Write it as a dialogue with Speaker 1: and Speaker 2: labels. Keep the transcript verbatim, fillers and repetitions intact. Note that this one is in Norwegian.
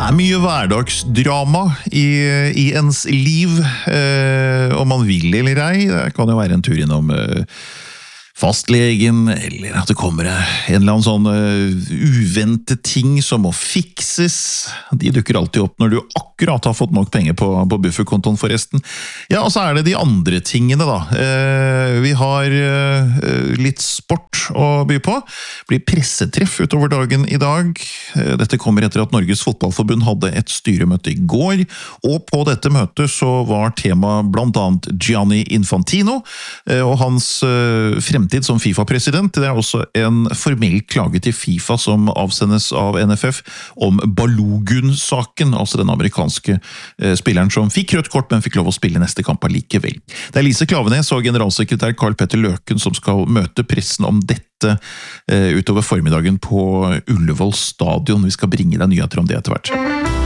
Speaker 1: Det er mye hverdagsdrama i, i ens liv, eh, om man vil eller ei. Det kan jo være en tur innom eh, fastlegen, eller at det kommer en eller annen sånn uh, uventet ting som må fikses. De dukker alltid opp når du akkurat har fått nok penger på, på bufferkontoen forresten. Ja, og så er det de andre tingene da. Uh, vi har uh, litt sport å by på. Det blir pressetreff utover dagen i dag. Uh, dette kommer etter at Norges Fotballforbund hadde et styremøte i går, og på dette møtet så var tema blant annet Gianni Infantino, uh, og hans uh, fremtid som FIFA-president. Det er også en formell klage til FIFA som avsendes av N F F om Balogun-saken, altså den amerikanske eh, spilleren som fikk rødt kort, men fikk lov å spille neste kamp allikevel. Det er Lise Klaveness og generalsekretær Karl Petter Løken som skal møte pressen om dette eh, utover formiddagen på Ullevål stadion. Vi skal bringe deg nyheter om det etter hvert.